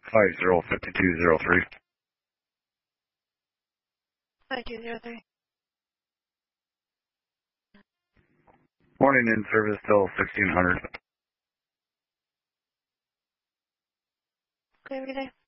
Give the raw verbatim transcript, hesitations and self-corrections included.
five zero five two zero three. five two zero three. Morning in service till sixteen hundred. Okay, every day.